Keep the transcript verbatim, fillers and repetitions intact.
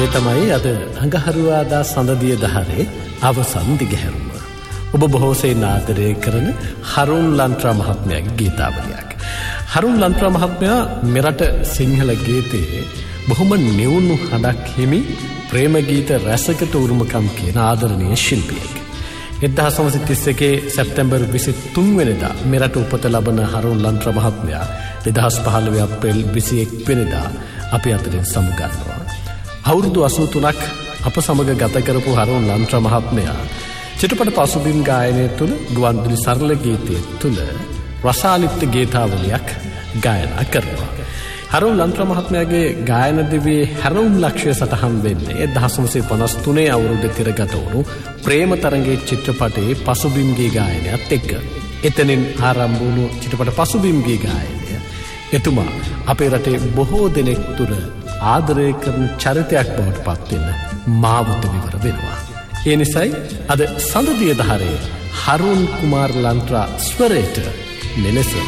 තමයි අද අඟහරුවාදා සඳදිය දහරේ අවසන් දිගහැරුම. ඔබ බොහෝසේ ආදරය කරන හරුන් ලන්ත්‍රා මහත්මයාගේ ගීතාවලියක්. හරුන් ලන්ත්‍රා මහත්මයා මෙරට සිංහල ගීතයේ බොහොම නිවුණු හඬක් හිමි ප්‍රේම ගීත රසකට උරුමකම් කියන ආදරණීය ශිල්පියෙක්. එක්දහස් නවසිය තිස් එකේ සැප්තැම්බර් විසි තුන් වෙනිදා මෙරට උපත ලබන හරුන් ලන්ත්‍රා මහත්මයා දෙදහස් පහළොව අප්‍රේල් විසි එක් වෙනිදා අපි අතරින් සමුගන්නවා. අවුරුදු අසූ තුනක් අප සමග ගත කරපු හරුන් ලන්ත්‍රා මහත්මයා චිත්‍රපට පසුබිම් ගායනය තුළ ගුවන්විදුලි සරල ගීතය තුළ රසාලිත් ගීතාවලියක් ගායනා කරනවා. හරුන් ලන්ත්‍රා මහත්මයාගේ ගායන දිවියේ හැරවුම් ලක්ෂ්‍ය සටහන් වෙන්නේ එක්දහස් නවසිය පනස් තුනේ අවුරුද්දේ තිරගත වුණු ප්‍රේම තරංගේ චිත්‍රපටයේ පසුබිම් ගී ගායනයත් එක්ක. එතනින් ආරම්භ වුණු චිත්‍රපට පසුබිම් ගී ගායනය එතුමා අපේ රටේ බොහෝ දෙනෙක් තුර ආදරය කරන චරිතයක් බවට පත් වෙන මාවත විවර වෙනවා. ඒ නිසායි අද සඳදිය දහරේ හරුන් කුමාර ලන්ත්‍රා ස්වරයට මෙලෙස